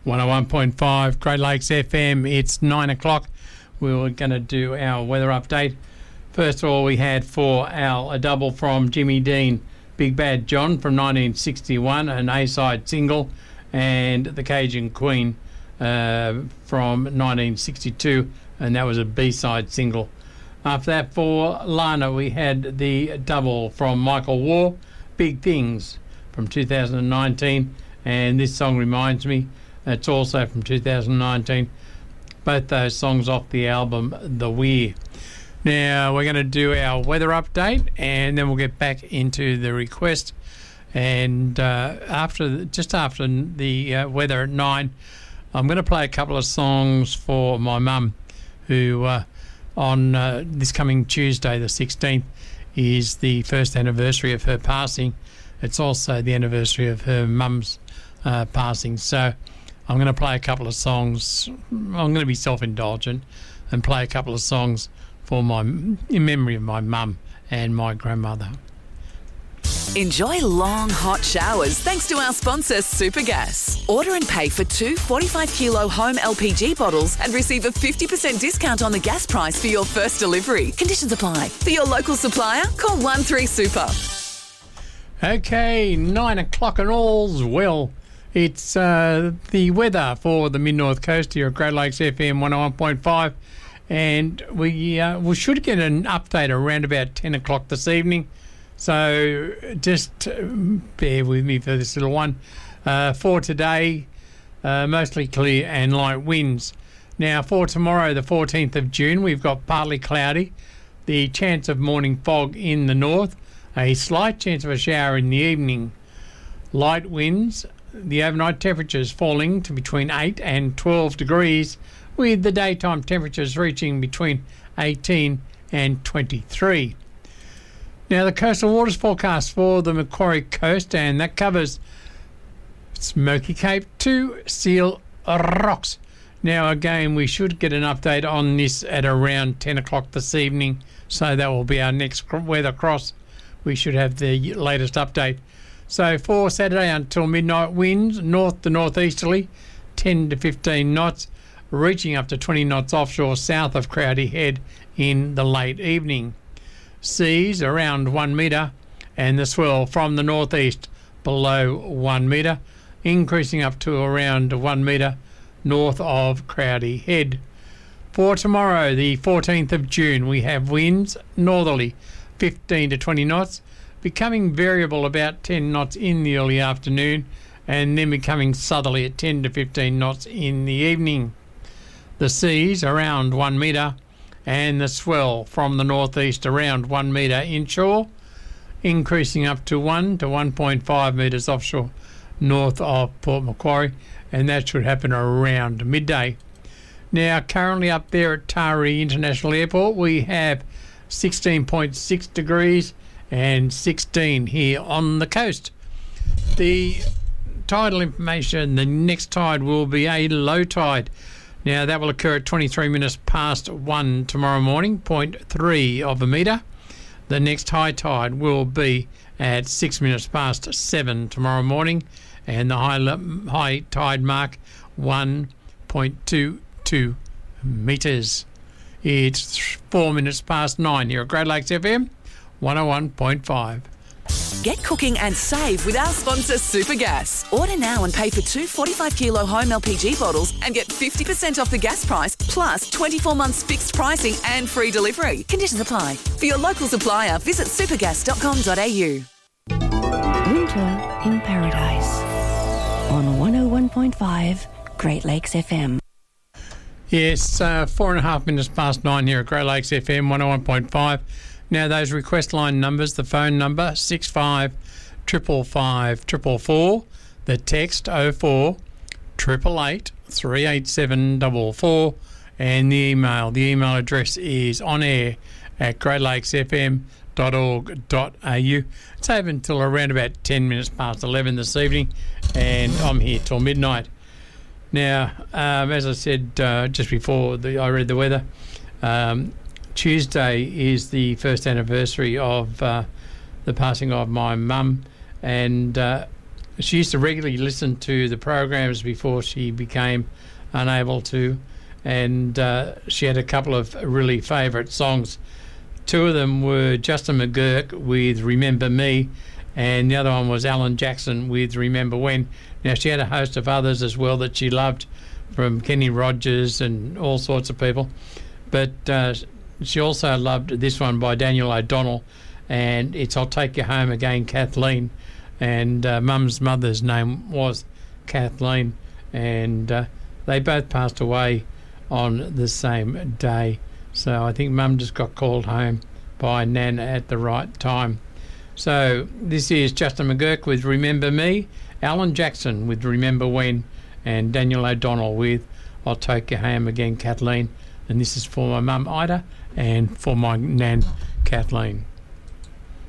101.5 Great Lakes FM. It's 9 o'clock. We were going to do our weather update. First of all, we had for a double from Jimmy Dean, Big Bad John from 1961, an A-side single, and The Cajun Queen from 1962, and that was a B-side single. After that, for Lana, we had the double from Michael War, Big Things from 2019, and This Song Reminds Me. It's also from 2019. Both those songs off the album The Weir. Now we're going to do our weather update, and then we'll get back into the request. And after the weather at 9, I'm going to play a couple of songs for my mum, who on this coming Tuesday, the 16th, is the first anniversary of her passing. It's also the anniversary of her mum's passing. So I'm going to play a couple of songs. I'm going to be self-indulgent and play a couple of songs in memory of my mum and my grandmother. Enjoy long, hot showers thanks to our sponsor, Supergas. Order and pay for 2 45-kilo home LPG bottles and receive a 50% discount on the gas price for your first delivery. Conditions apply. For your local supplier, call 13-SUPER. Okay, 9 o'clock and all's well. It's the weather for the Mid-North Coast here at Great Lakes FM 101.5, and we should get an update around about 10 o'clock this evening, so just bear with me for this little one. For today, mostly clear and light winds. Now for tomorrow, the 14th of June, we've got partly cloudy, the chance of morning fog in the north, a slight chance of a shower in the evening, light winds. The overnight temperatures falling to between 8 and 12 degrees, with the daytime temperatures reaching between 18 and 23. Now the coastal waters forecast for the Macquarie Coast, and that covers Smoky Cape to Seal Rocks. Now again, we should get an update on this at around 10 o'clock this evening, so that will be our next weather cross. We should have the latest update. So for Saturday until midnight, winds north to northeasterly, 10 to 15 knots, reaching up to 20 knots offshore south of Crowdy Head in the late evening. Seas around 1 metre, and the swell from the northeast below 1 metre, increasing up to around 1 metre north of Crowdy Head. For tomorrow, the 14th of June, we have winds northerly, 15 to 20 knots, becoming variable about 10 knots in the early afternoon, and then becoming southerly at 10 to 15 knots in the evening. The seas around 1 metre, and the swell from the northeast around 1 metre inshore, increasing up to 1 to 1.5 metres offshore north of Port Macquarie, and that should happen around midday. Now currently up there at Taree International Airport, we have 16.6 degrees and 16 here on the coast. The tidal information, the next tide will be a low tide. Now that will occur at 23 minutes past 1 tomorrow morning, 0.3 of a metre. The next high tide will be at 6 minutes past 7 tomorrow morning, and the high tide mark 1.22 metres. It's 4 minutes past 9 here at Great Lakes FM 101.5. Get cooking and save with our sponsor, Supergas. Order now and pay for 2 45-kilo home LPG bottles and get 50% off the gas price, plus 24 months fixed pricing and free delivery. Conditions apply. For your local supplier, visit supergas.com.au. Winter in Paradise on 101.5 Great Lakes FM. Yes, 4.5 minutes past 9 here at Great Lakes FM 101.5. Now those request line numbers, the phone number 65 555 444, the text 04 888 387 44, and the email address is onair@greatlakesfm.org.au. It's open until around about 10 minutes past 11 this evening, and I'm here till midnight. Now, as I said just before I read the weather, Tuesday is the first anniversary of the passing of my mum, and she used to regularly listen to the programs before she became unable to, and she had a couple of really favourite songs. Two of them were Justin McGurk with Remember Me, and the other one was Alan Jackson with Remember When. Now, she had a host of others as well that she loved, from Kenny Rogers and all sorts of people, but she also loved this one by Daniel O'Donnell, and it's I'll Take You Home Again, Kathleen. And Mum's mother's name was Kathleen, and they both passed away on the same day. So I think Mum just got called home by Nan at the right time. So this is Justin McGurk with Remember Me, Alan Jackson with Remember When, and Daniel O'Donnell with I'll Take You Home Again, Kathleen. And this is for my mum Ida and for my Nan Kathleen.